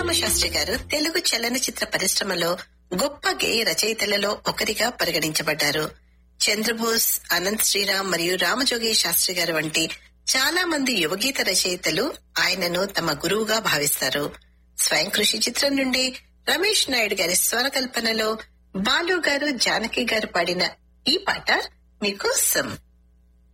సీతారామ శాస్త్రి గారు తెలుగు చలనచిత్ర పరిశ్రమలో గొప్ప గేయ రచయితలలో ఒకరిగా పరిగణించబడ్డారు. చంద్రబోస్, అనంత్ శ్రీరామ్ మరియు రామజోగి శాస్త్రి గారు వంటి చాలా మంది యువగీత రచయితలు ఆయనను తమ గురువుగా భావిస్తారు. స్వయం కృషి చిత్రం నుండి రమేష్ నాయుడు గారి స్వరకల్పనలో బాలు గారు, జానకి గారు పాడిన ఈ పాట మీకోసం.